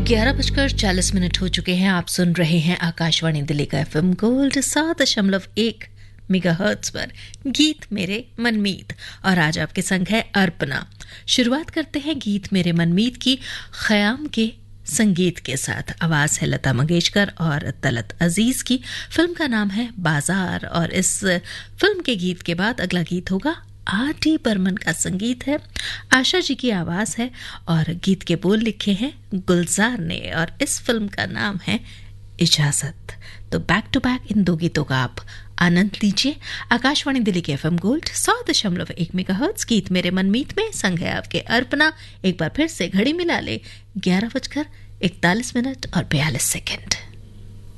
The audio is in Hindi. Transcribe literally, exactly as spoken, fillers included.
ग्यारह बजकर चालीस मिनट हो चुके हैं। आप सुन रहे हैं आकाशवाणी दिल्ली का एफएम गोल्ड सात दशमलव एक मेगाहर्ट्ज पर गीत मेरे मनमीत, और आज आपके संग है अर्पणा। शुरुआत करते हैं गीत मेरे मनमीत की ख़याम के संगीत के साथ। आवाज़ है लता मंगेशकर और तलत अजीज़ की। फिल्म का नाम है बाजार, और इस फिल्म के गीत के बाद अगला गीत होगा आर डी बर्मन का संगीत है, आशा जी की आवाज़ है, और गीत के बोल लिखे हैं गुलजार ने, और इस फिल्म का नाम है इजाज़त। तो बैक टू बैक इन दो गीतों का आप आनंद लीजिए। आकाशवाणी दिल्ली के एफएम गोल्ड सौ दशमलव एक मेगाहर्ट्ज गीत मेरे मनमीत में संग है आपके अर्पणा। एक बार फिर से घड़ी मिला ले, ग्यारह बजकर इकतालीस मिनट और बयालीस सेकेंड।